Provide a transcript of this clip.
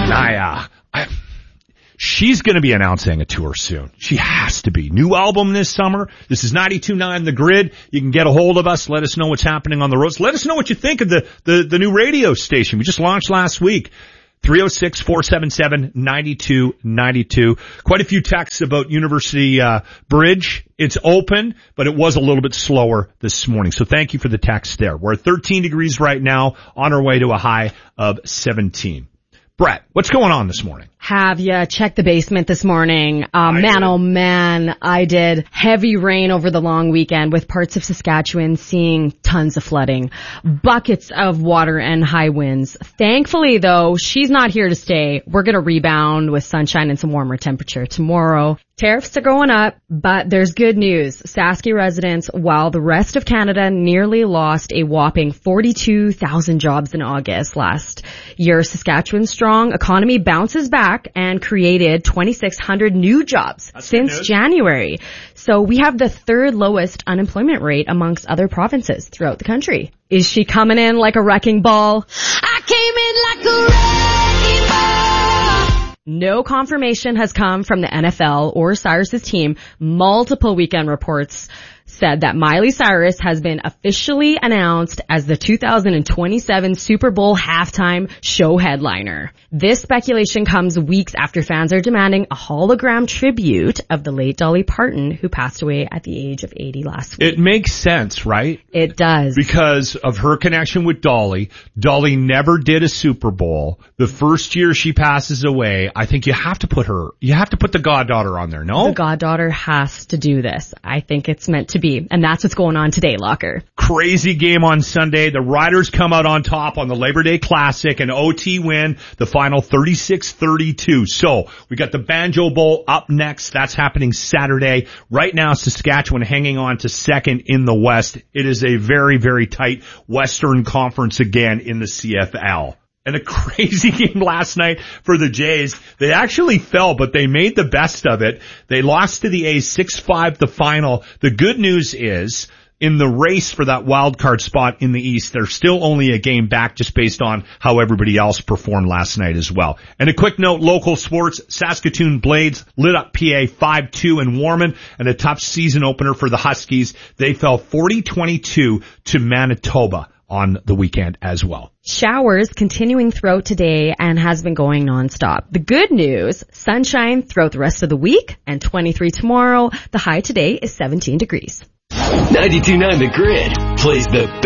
She's going to be announcing a tour soon. She has to be. New album this summer. This is 92.9 The Grid. You can get a hold of us. Let us know what's happening on the roads. Let us know what you think of the new radio station. We just launched last week. 306-477-9292. Quite a few texts about University Bridge. It's open, but it was a little bit slower this morning. So thank you for the text there. We're at 13 degrees right now, on our way to a high of 17. Brett, what's going on this morning? Have you checked the basement this morning? Oh man, I did. Heavy rain over the long weekend with parts of Saskatchewan seeing tons of flooding, buckets of water and high winds. Thankfully though, she's not here to stay. We're going to rebound with sunshine and some warmer temperature tomorrow. Tariffs are going up, but there's good news. Sasky residents, while the rest of Canada nearly lost a whopping 42,000 jobs in August last year, Saskatchewan's strong economy bounces back and created 2,600 new jobs since January. So we have the third lowest unemployment rate amongst other provinces throughout the country. Is she coming in like a wrecking ball? I came in like a wrecking ball. No confirmation has come from the NFL or Cyrus's team. Multiple weekend reports said that Miley Cyrus has been officially announced as the 2027 Super Bowl halftime show headliner. This speculation comes weeks after fans are demanding a hologram tribute of the late Dolly Parton, who passed away at the age of 80 last week. It makes sense, right? It does. Because of her connection with Dolly. Dolly never did a Super Bowl. The first year she passes away, I think you have to put the goddaughter on there, no? The goddaughter has to do this. I think it's meant to be. And that's what's going on today, Locker. Crazy game on Sunday. The Riders come out on top on the Labor Day Classic, an OT win, the final 36-32. So we got the Banjo Bowl up next. That's happening Saturday. Right now, Saskatchewan hanging on to second in the West. It is a very, very tight Western Conference again in the CFL. And a crazy game last night for the Jays. They actually fell, but they made the best of it. They lost to the A's 6-5 the final. The good news is, in the race for that wild card spot in the East, they're still only a game back just based on how everybody else performed last night as well. And a quick note, local sports, Saskatoon Blades lit up PA 5-2 in Warman, and a tough season opener for the Huskies. They fell 40-22 to Manitoba on the weekend as well. Showers continuing throughout today and has been going nonstop. The good news, sunshine throughout the rest of the week and 23 tomorrow. The high today is 17 degrees. 92.9 The Grid plays the